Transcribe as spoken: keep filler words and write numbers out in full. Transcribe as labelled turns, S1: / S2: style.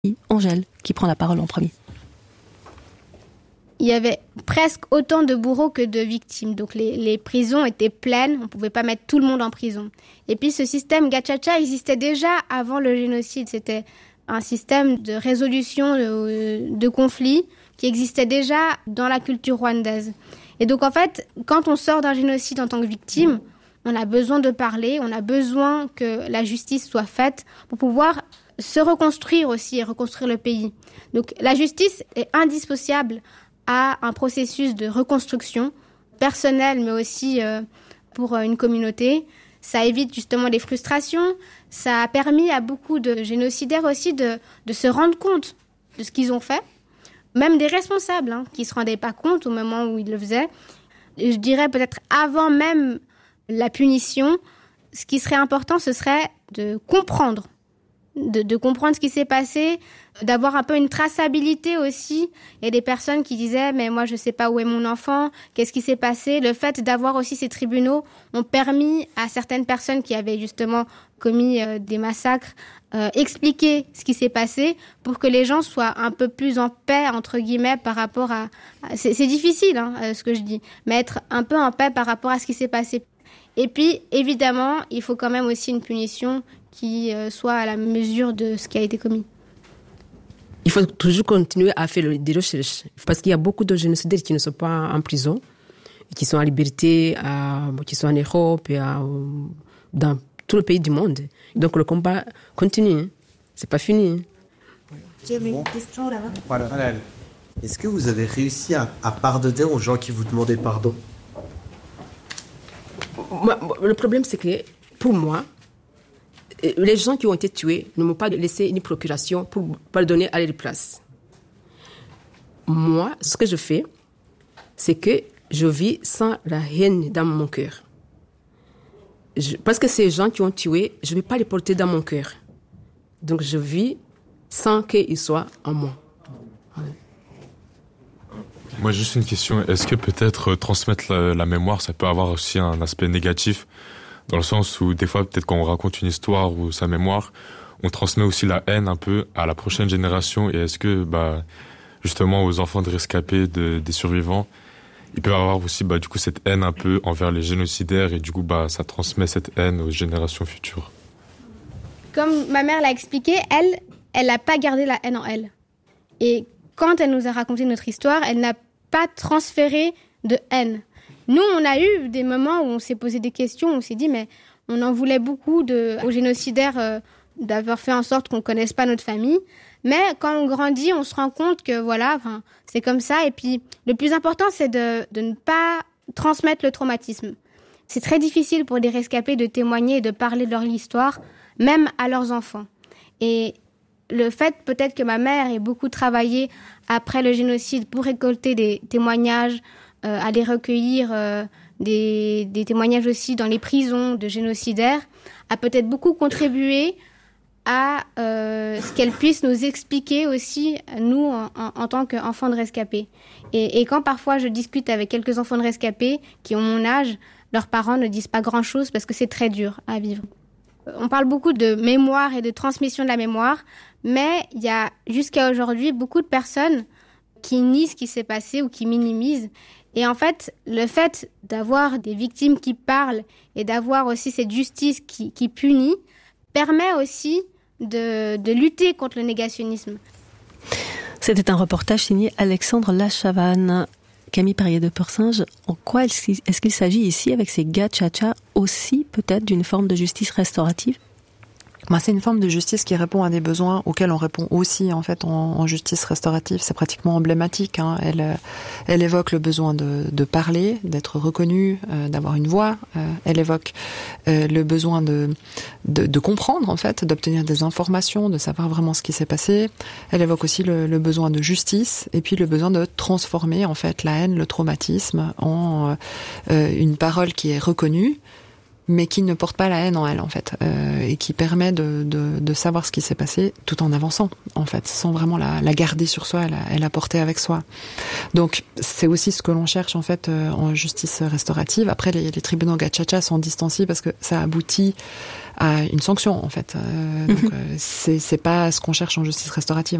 S1: Angèle qui prend la parole en premier.
S2: Il y avait presque autant de bourreaux que de victimes. Donc les, les prisons étaient pleines, on ne pouvait pas mettre tout le monde en prison. Et puis ce système gachacha existait déjà avant le génocide. C'était un système de résolution de, de conflits qui existait déjà dans la culture rwandaise. Et donc en fait, quand on sort d'un génocide en tant que victime, on a besoin de parler, on a besoin que la justice soit faite pour pouvoir se reconstruire aussi et reconstruire le pays. Donc la justice est indispensable à un processus de reconstruction personnelle, mais aussi euh, pour une communauté. Ça évite justement les frustrations. Ça a permis à beaucoup de génocidaires aussi de, de se rendre compte de ce qu'ils ont fait. Même des responsables hein, qui ne se rendaient pas compte au moment où ils le faisaient. Et je dirais peut-être avant même la punition, ce qui serait important, ce serait de comprendre. De, de comprendre ce qui s'est passé, d'avoir un peu une traçabilité aussi. Il y a des personnes qui disaient « mais moi je ne sais pas où est mon enfant, qu'est-ce qui s'est passé ?» Le fait d'avoir aussi ces tribunaux ont permis à certaines personnes qui avaient justement commis euh, des massacres euh, expliquer ce qui s'est passé pour que les gens soient un peu plus en paix, entre guillemets, par rapport à... à c'est, c'est difficile hein, euh, ce que je dis, mais être un peu en paix par rapport à ce qui s'est passé. Et puis, évidemment, il faut quand même aussi une punition qui euh, soit à la mesure de ce qui a été commis.
S3: Il faut toujours continuer à faire des recherches, parce qu'il y a beaucoup de génocidaires qui ne sont pas en prison, qui sont en liberté, à, qui sont en Europe, et à, dans tout le pays du monde. Donc le combat continue, hein. C'est pas fini.
S4: J'ai une question là-bas. Voilà. Est-ce que vous avez réussi à, à pardonner aux gens qui vous demandaient pardon?
S3: Le problème, c'est que pour moi, les gens qui ont été tués ne m'ont pas laissé une procuration pour pardonner à leur place. Moi, ce que je fais, c'est que je vis sans la haine dans mon cœur. Je, parce que ces gens qui ont tué, je ne vais pas les porter dans mon cœur. Donc je vis sans qu'ils soient en moi. Voilà.
S5: Moi, juste une question. Est-ce que peut-être transmettre la, la mémoire, ça peut avoir aussi un aspect négatif ? Dans le sens où, des fois, peut-être quand on raconte une histoire ou sa mémoire, on transmet aussi la haine un peu à la prochaine génération. Et est-ce que, bah, justement, aux enfants de rescapés, de, des survivants, ils peuvent avoir aussi, bah, du coup, cette haine un peu envers les génocidaires et du coup, bah, ça transmet cette haine aux générations futures.
S2: Comme ma mère l'a expliqué, elle, elle n'a pas gardé la haine en elle. Et quand elle nous a raconté notre histoire, elle n'a pas transféré de haine. Nous, on a eu des moments où on s'est posé des questions, on s'est dit, mais on en voulait beaucoup de, aux génocidaires euh, d'avoir fait en sorte qu'on ne connaisse pas notre famille. Mais quand on grandit, on se rend compte que voilà, c'est comme ça. Et puis, le plus important, c'est de, de ne pas transmettre le traumatisme. C'est très difficile pour des rescapés de témoigner et de parler de leur histoire, même à leurs enfants. Et le fait peut-être que ma mère ait beaucoup travaillé après le génocide pour récolter des témoignages, euh, aller recueillir euh, des, des témoignages aussi dans les prisons de génocidaires, a peut-être beaucoup contribué à euh, ce qu'elle puisse nous expliquer aussi, nous, en, en, en tant qu'enfants de rescapés. Et, et quand parfois je discute avec quelques enfants de rescapés qui ont mon âge, leurs parents ne disent pas grand-chose parce que c'est très dur à vivre. On parle beaucoup de mémoire et de transmission de la mémoire, mais il y a jusqu'à aujourd'hui beaucoup de personnes qui nient ce qui s'est passé ou qui minimisent. Et en fait, le fait d'avoir des victimes qui parlent et d'avoir aussi cette justice qui, qui punit permet aussi de, de lutter contre le négationnisme.
S1: C'était un reportage signé Alexandre Lachavanne. Camille Perrier de Pursinge, en quoi est-ce qu'il s'agit ici, avec ces gachacha, aussi peut-être d'une forme de justice restaurative ?
S6: Bah, c'est une forme de justice qui répond à des besoins auxquels on répond aussi en fait en, en justice restaurative. C'est pratiquement emblématique. Hein. Elle, elle évoque le besoin de, de parler, d'être reconnue, euh, d'avoir une voix. Euh, elle évoque euh, le besoin de, de, de comprendre en fait, d'obtenir des informations, de savoir vraiment ce qui s'est passé. Elle évoque aussi le, le besoin de justice et puis le besoin de transformer en fait la haine, le traumatisme en euh, une parole qui est reconnue, mais qui ne porte pas la haine en elle, en fait, euh, et qui permet de, de, de savoir ce qui s'est passé tout en avançant, en fait, sans vraiment la, la garder sur soi, la, la porter avec soi. Donc, c'est aussi ce que l'on cherche, en fait, euh, en justice restaurative. Après, les, les tribunaux gachacha sont distanciés parce que ça aboutit à une sanction, en fait. Euh, donc, euh, c'est, c'est pas ce qu'on cherche en justice restaurative.